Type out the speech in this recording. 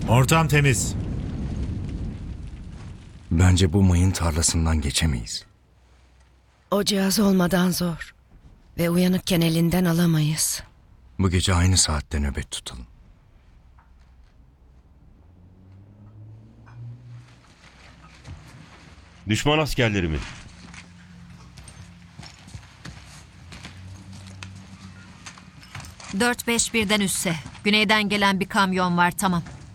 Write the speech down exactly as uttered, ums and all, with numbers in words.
Ortam temiz. Bence bu mayın tarlasından geçemeyiz. O cihaz olmadan zor. Ve uyanıkken elinden alamayız. Bu gece aynı saatte nöbet tutalım. Düşman askerleri mi? dört beş birden üsse. Güneyden gelen bir kamyon var, tamam.